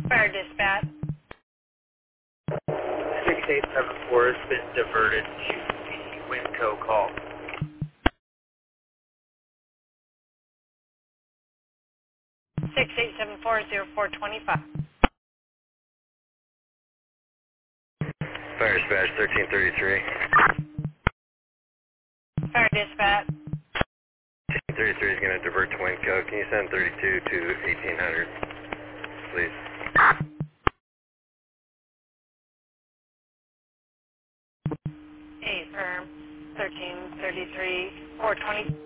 Fire dispatch. 6874 has been diverted to the Winco call. Six eight seven four 0425. Fire dispatch 1333. Fire dispatch. 1333 is going to divert to Winco. Can you send 32 to 1800, please? Firm 1333 420.